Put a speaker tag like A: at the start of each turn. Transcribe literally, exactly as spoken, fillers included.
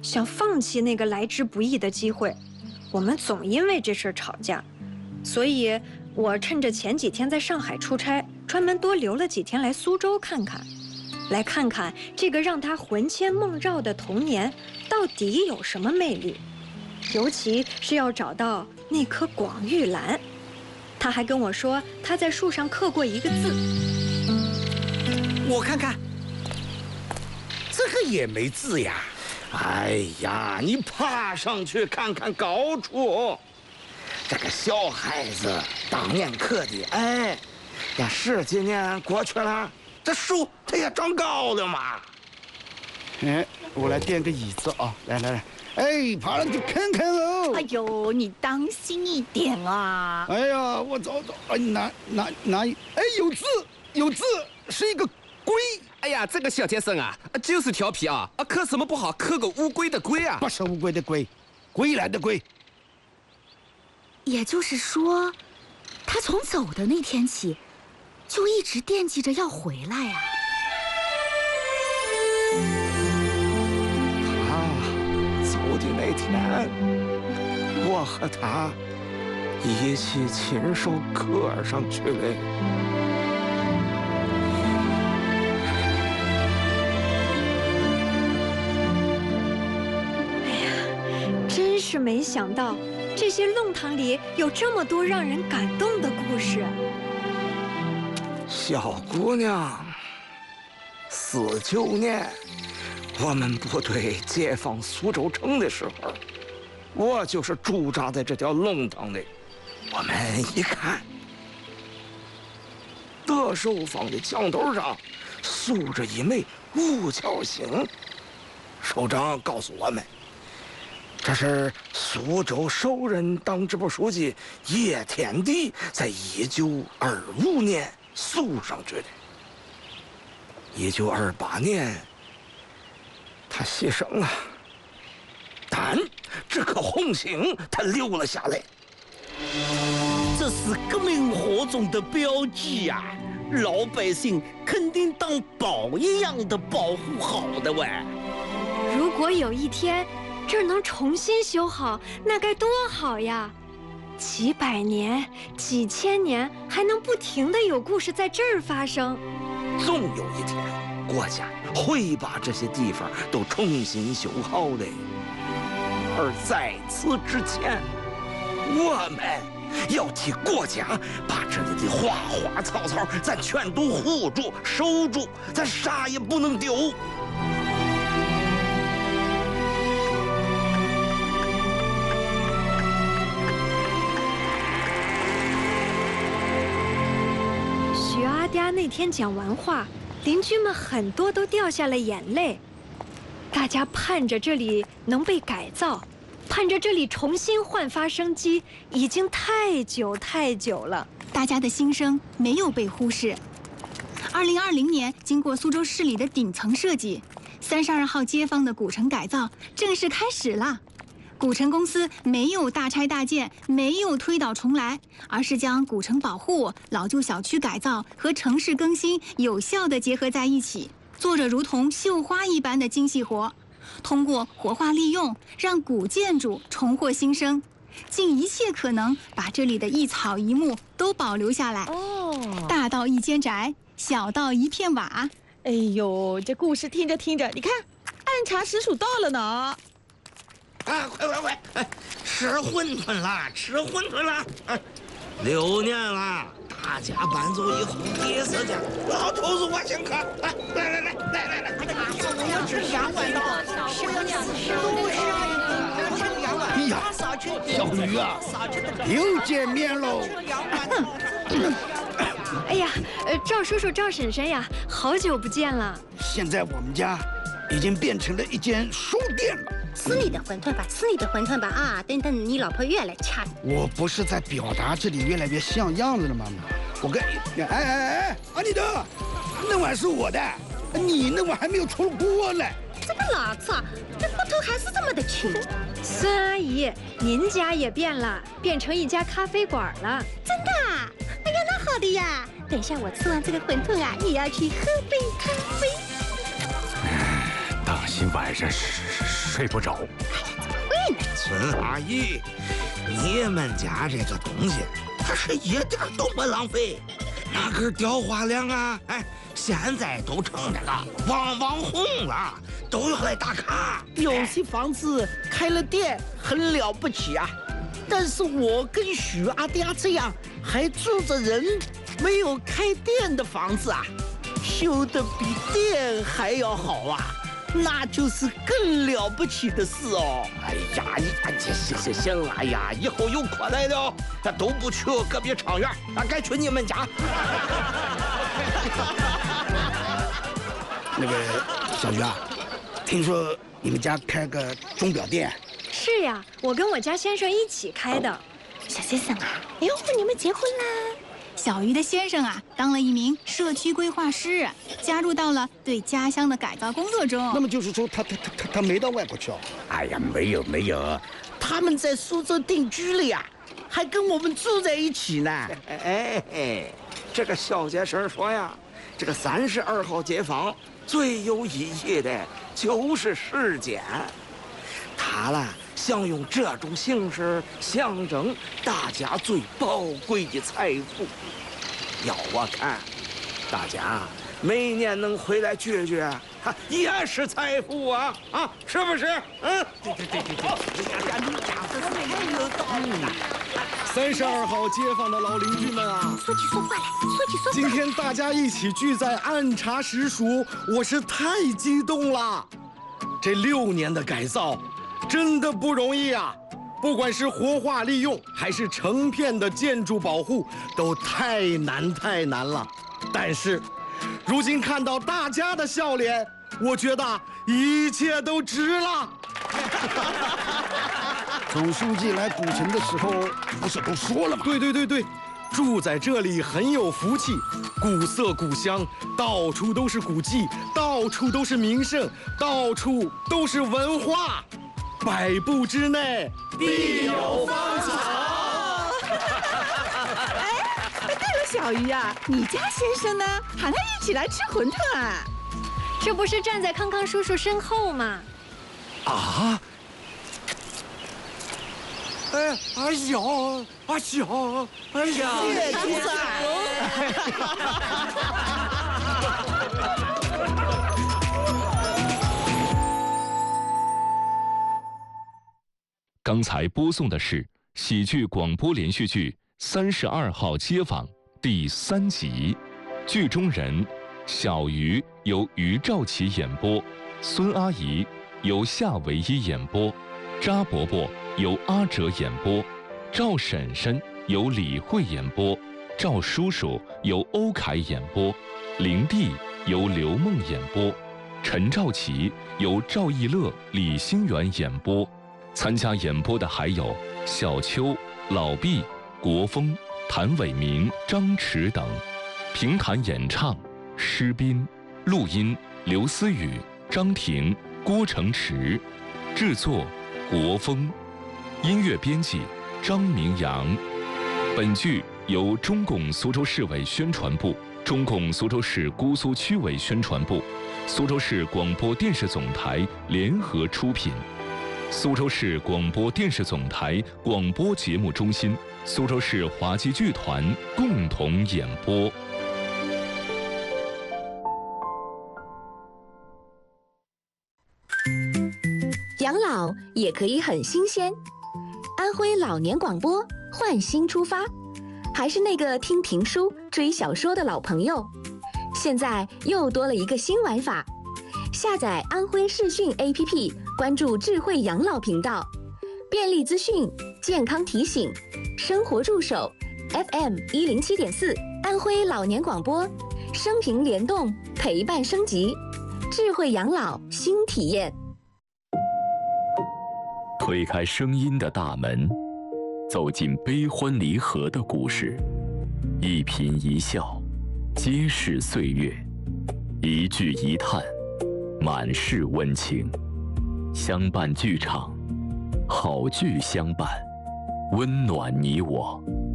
A: 想放弃那个来之不易的机会。我们总因为这事儿吵架，所以我趁着前几天在上海出差，专门多留了几天来苏州看看，来看看这个让他魂牵梦绕的童年到底有什么魅力，尤其是要找到那颗广玉兰。他还跟我说，他在树上刻过一个字。
B: 我看看，这个也没字呀。哎呀，你爬上去看看高处。这个小孩子当年刻的，哎，呀，十几年过去了，这树它也长高了嘛。
C: 哎，我来垫个椅子啊，来来来。哎，爬上去看看哦！
D: 哎呦，你当心一点啊！
C: 哎呀，我找找，哎，哪哪哪？哎，有字，有字，是一个龟。
E: 哎呀，这个小先生啊，就是调皮啊！啊，刻什么不好，刻个乌龟的龟啊！
C: 不是乌龟的龟，归来的归。
D: 也就是说，他从走的那天起，就一直惦记着要回来呀、啊。
B: 那天，我和他一起亲手刻上去了。
A: 哎呀，真是没想到，这些弄堂里有这么多让人感动的故事。
B: 小姑娘，四九年。我们部队解放苏州城的时候，我就是驻扎在这条弄堂的。我们一看，德寿坊的墙头上竖着一枚五角星，首长告诉我们，这是苏州首任党支部书记叶天地在一九二五年塑上去的。一九二八年。他牺牲了，但这颗红星他留了下来。
F: 这是革命火种的标记呀、啊，老百姓肯定当宝一样的保护好的喂。
A: 如果有一天这儿能重新修好，那该多好呀！几百年、几千年，还能不停地有故事在这儿发生。
B: 总有一天，国家会把这些地方都重新修好的，而在此之前，我们要替国家把这里的花花草草咱全都护住、守住，咱啥也不能丢。
A: 许阿嗲那天讲完话，邻居们很多都掉下了眼泪。大家盼着这里能被改造，盼着这里重新焕发生机，已经太久太久了。
G: 大家的心声没有被忽视。二零二零年，经过苏州市里的顶层设计，三十二号街坊的古城改造正式开始了。古城公司没有大拆大建，没有推倒重来，而是将古城保护、老旧小区改造和城市更新有效地结合在一起，做着如同绣花一般的精细活。通过活化利用，让古建筑重获新生，尽一切可能把这里的一草一木都保留下来。哦，大到一间宅，小到一片瓦。
D: 哎呦，这故事听着听着，你看，按察实属到了呢。
B: 啊，快快快！哎，吃馄饨啦，吃馄饨啦！哎，六年了，大家搬走以后第一次见，老头子我请客。来来来来来来来！
H: 我要吃两碗的，我要吃都是。我吃两碗。
C: 哎呀，小鱼啊，又见面喽！
A: 哎呀，呃，赵叔叔、赵婶婶呀，好久不见了。
C: 现在我们家已经变成了一间书店了。
H: 吃你的馄饨吧，吃你的馄饨吧啊！等等，你老婆越来掐你。
C: 我不是在表达这里越来越像样子了吗？我跟，哎哎哎，阿尼德，那碗是我的，你那碗还没有出锅呢。
H: 这个老子，这骨头还是这么的轻。
A: 孙阿姨，您家也变了，变成一家咖啡馆了。
H: 真的？哎呀，那好的呀！等一下我吃完这个馄饨啊，也要去喝杯咖啡。
I: 当心晚上睡睡不着。
B: 孙阿姨，你们家这个东西，它是一点都不浪费。那根雕花梁啊，哎，现在都成这个网网红了，都要来打卡。
F: 有些房子开了店很了不起啊，但是我跟许阿嗲这样还住着人没有开店的房子啊，修得比店还要好啊，那就是更了不起的事哦。
B: 哎呀，你这行行行了，哎呀，以后有扩来的，那都不去我隔壁长园，那该去你们家。
C: 那个小鱼啊，听说你们家开个钟表店？
A: 是呀，我跟我家先生一起开的。
G: 小先生啊，哎呦，你们结婚啦？小鱼的先生啊，当了一名社区规划师，加入到了对家乡的改造工作中。
C: 那么就是说他，他他他他没到外国去哦？
F: 哎呀，没有没有，他们在苏州定居了呀，还跟我们住在一起呢。
B: 哎哎哎，这个小姐婶说呀，这个三十二号街坊最有意义的就是时间，他啦想用这种形式象征大家最宝贵的财富。要我看，大家每年能回来聚聚，哈，也是财富啊啊，是不是？嗯，对对对对对，哎呀，你讲的太有道理了。
I: 三十二号街坊的老邻居们啊，
D: 说起说话来，说起说话。
I: 今天大家一起聚在按察实属，我是太激动了。这六年的改造，真的不容易啊！不管是活化利用，还是成片的建筑保护，都太难太难了。但是，如今看到大家的笑脸，我觉得一切都值了。
C: 总书记来古城的时候，不是都说了吗？
I: 对对对对，住在这里很有福气，古色古香，到处都是古迹，到处都是名胜，到处都是文化，百步之内必有芳草。
J: 哎，对了，小鱼啊，你家先生呢？喊他一起来吃馄饨啊？
A: 这不是站在康康叔叔身后吗？
B: 啊！哎，哎呀，哎呀，哎呀！
J: 谢主宰。
K: 刚才播送的是喜剧广播连续剧《三十二号街坊》第三集，剧中人小鱼由于兆奇演播，孙阿姨由夏唯一演播，扎伯伯由阿哲演播，赵婶婶由李慧演播，赵叔叔由欧凯演播，灵帝由刘梦演播，陈兆奇由赵逸乐、李新元演播。参加演播的还有小邱、老毕、国风、谭伟明、张弛等。评弹演唱施斌，录音刘思雨、张婷、郭成池，制作国风，音乐编辑张明阳。本剧由中共苏州市委宣传部、中共苏州市姑苏区委宣传部、苏州市广播电视总台联合出品。苏州市广播电视总台广播节目中心、苏州市滑稽剧团共同演播。
L: 养老也可以很新鲜，安徽老年广播换新出发，还是那个听评书、追小说的老朋友，现在又多了一个新玩法。下载安徽视讯 A P P， 关注智慧养老频道，便利资讯、健康提醒、生活助手 F M 一零七点四，安徽老年广播，生平联动，陪伴升级，智慧养老新体验。
K: 推开声音的大门，走进悲欢离合的故事，一颦一笑，皆是岁月；一句一叹，满是温情。相伴剧场，好剧相伴，温暖你我。